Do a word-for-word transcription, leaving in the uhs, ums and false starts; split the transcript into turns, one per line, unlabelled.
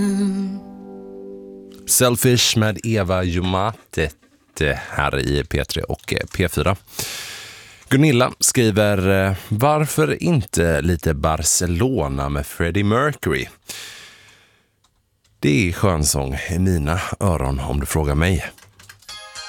Selfish med Eva Jumatet här i P tre och P fyra. Gunilla skriver: varför inte lite Barcelona med Freddie Mercury? Det är skönsång i mina öron om du frågar mig.